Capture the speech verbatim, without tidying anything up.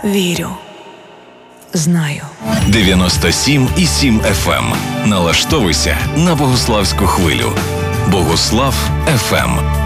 вірю, знаю. дев'яносто сім і сім еф ем. Налаштовуйся на Богуславську хвилю. Богуслав еф ем.